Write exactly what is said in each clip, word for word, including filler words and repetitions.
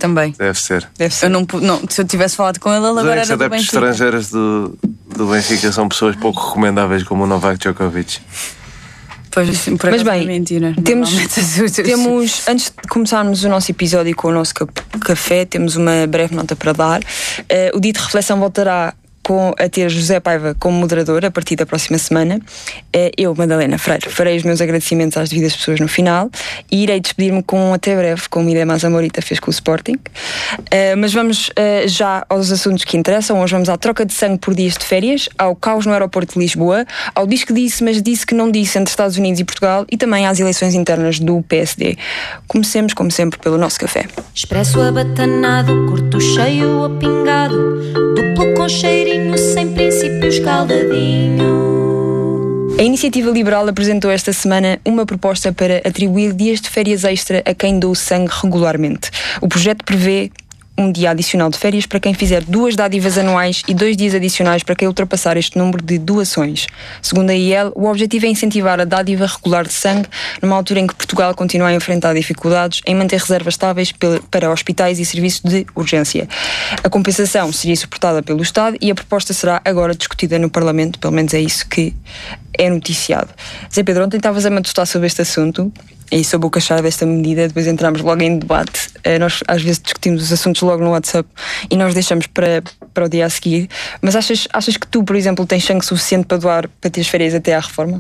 também. Deve ser. Deve ser. Eu não, não, se eu tivesse falado com ele, ele agora era do Benfica. Os adeptos estrangeiros do, do Benfica são pessoas pouco recomendáveis, como o Novak Djokovic. Pois, mas bem, mentira. Temos, temos, antes de começarmos o nosso episódio com o nosso café, temos uma breve nota para dar. Uh, o Dito Reflexão voltará com, a ter José Paiva como moderador a partir da próxima semana. Uh, eu, Madalena Freire, farei os meus agradecimentos às devidas pessoas no final e irei despedir-me com um até breve, como Idema Zamorita fez com o Sporting. Uh, mas vamos uh, já aos assuntos que interessam. Hoje vamos à troca de sangue por dias de férias, ao caos no aeroporto de Lisboa, ao diz que disse, mas disse que não disse entre Estados Unidos e Portugal e também às eleições internas do P S D. Comecemos, como sempre, pelo nosso café. Expresso abatanado, curto cheio ou pingado, duplo com cheirinho, sem princípios caldadinho. A Iniciativa Liberal apresentou esta semana uma proposta para atribuir dias de férias extra a quem doa sangue regularmente. O projeto prevê um dia adicional de férias para quem fizer duas dádivas anuais e dois dias adicionais para quem ultrapassar este número de doações. Segundo a I E L, o objetivo é incentivar a dádiva regular de sangue numa altura em que Portugal continua a enfrentar dificuldades em manter reservas estáveis para hospitais e serviços de urgência. A compensação seria suportada pelo Estado e a proposta será agora discutida no Parlamento, pelo menos é isso que é noticiado. Zé Pedro, ontem estavas a matutar sobre este assunto e sobre o que achar desta medida, depois entramos logo em debate. Nós às vezes discutimos os assuntos logo no WhatsApp e nós deixamos para, para o dia a seguir. Mas achas, achas que tu, por exemplo, tens sangue suficiente para doar para teres férias até à reforma?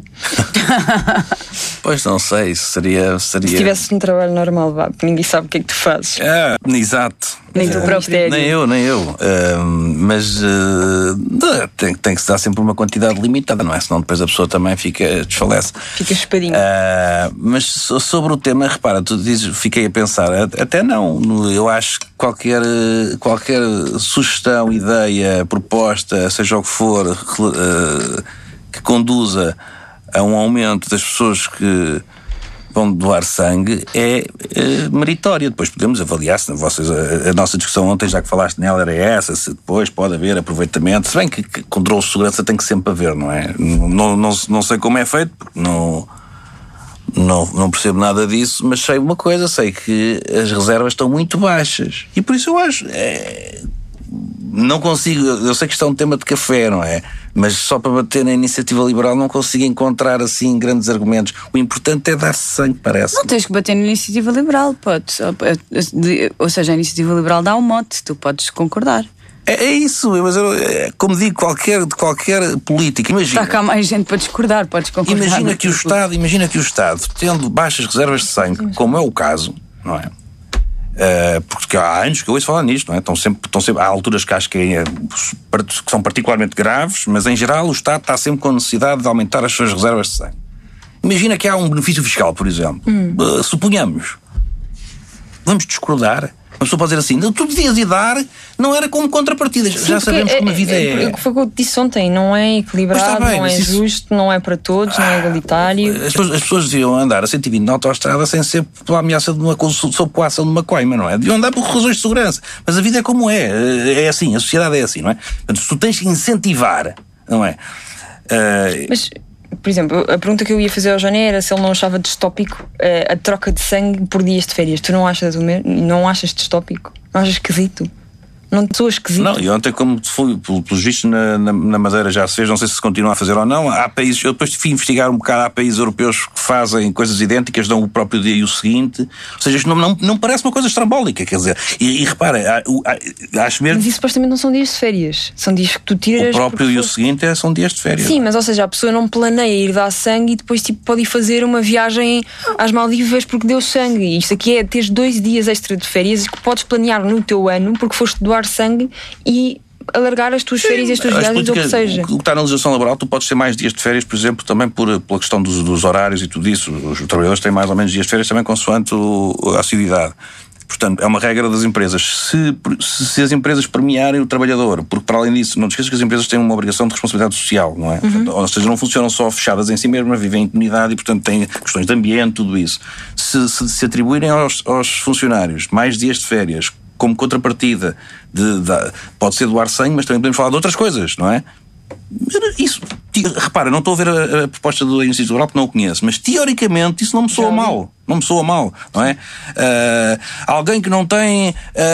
Pois não sei, seria, seria... Se tivesses um trabalho normal, vá, porque ninguém sabe o que é que tu fazes. É, exato. Nem tu próprio. Nem eu, nem eu. Uh, mas uh, tem, tem que se dar sempre uma quantidade limitada, não é? Senão depois a pessoa também fica, desfalece. Fica espadinho. Uh, mas sobre o tema, repara, tu dizes, fiquei a pensar, até não. Eu acho que qualquer, qualquer sugestão, ideia, proposta, seja o que for, uh, que conduza a um aumento das pessoas que vão doar sangue é, é meritória. Depois podemos avaliar se vocês, a, a nossa discussão ontem, já que falaste nela, era essa, se depois pode haver aproveitamento, se bem que, que controle de segurança tem que sempre haver, não é? Não, não, não, não sei como é feito, porque não, não, não percebo nada disso, mas sei uma coisa, sei que as reservas estão muito baixas e por isso eu acho é, não consigo, eu sei que isto é um tema de café, não é? Mas só para bater na Iniciativa Liberal não consigo encontrar assim grandes argumentos. O importante é dar sangue, parece. Não tens que bater na Iniciativa Liberal, podes. Ou seja, a Iniciativa Liberal dá um mote, tu podes concordar. É, é isso, mas eu, é, como digo, qualquer, qualquer política, imagina. Está cá mais gente para discordar, podes concordar. Imagina que o Estado, imagina que o Estado, tendo baixas reservas de sangue, como é o caso, não é? Uh, porque há anos que eu ouço falar nisto, não é? Estão sempre, estão sempre, há alturas que acho que, é, que são particularmente graves, mas em geral o Estado está sempre com a necessidade de aumentar as suas reservas de sangue. Imagina que há um benefício fiscal, por exemplo. Hum. Uh, suponhamos. Vamos discordar. Uma pessoa pode dizer assim, tu podias ir dar, não era como contrapartidas. Sim, já sabemos como a vida é. é. Foi o que eu disse ontem, não é equilibrado, bem, não é isso... justo, não é para todos, ah, não é egalitário. As pessoas, as pessoas deviam andar a cento e vinte na autoestrada sem ser pela ameaça de uma sob coação de uma coima, não é? Deviam andar por razões de segurança. Mas a vida é como é, é assim, a sociedade é assim, não é? Portanto, tu tens que incentivar, não é? Uh... Mas... Por exemplo, a pergunta que eu ia fazer ao Johnny era se ele não achava distópico uh, a troca de sangue por dias de férias. Tu não achas o mesmo? Não achas distópico? Não achas esquisito? Não te soa esquisito? Não, e ontem, como fui, pelos vistos na, na, na Madeira já se fez, não sei se se continua a fazer ou não. Há países, eu depois fui investigar um bocado, há países europeus que fazem coisas idênticas, dão o próprio dia e o seguinte. Ou seja, isto não, não, não parece uma coisa estrambólica, quer dizer. E, e repara, há, há, acho mesmo. Mas isso supostamente não são dias de férias, são dias que tu tiras. O próprio e o seguinte é, são dias de férias. Sim, mas ou seja, a pessoa não planeia ir dar sangue e depois tipo, pode ir fazer uma viagem às Maldivas porque deu sangue. E isto aqui é teres dois dias extra de férias que podes planear no teu ano porque foste doar sangue e alargar as tuas férias e as tuas viagens, ou o que seja. O que está na legislação laboral, tu podes ter mais dias de férias, por exemplo, também por, pela questão dos, dos horários e tudo isso. Os trabalhadores têm mais ou menos dias de férias também consoante a assiduidade. Portanto, é uma regra das empresas. Se, se as empresas premiarem o trabalhador, porque para além disso, não te esqueças que as empresas têm uma obrigação de responsabilidade social, não é? Uhum. Portanto, ou seja, não funcionam só fechadas em si mesmas, vivem em comunidade e, portanto, têm questões de ambiente, tudo isso. Se se, se atribuírem aos, aos funcionários mais dias de férias, como contrapartida, de, de, pode ser doar sangue, mas também podemos falar de outras coisas, não é? Isso, repara, não estou a ver a, a proposta do Iniciativa Liberal porque não o conheço, mas teoricamente isso não me soa mal, não me soa mal, não é? Uh, alguém que não tem uh,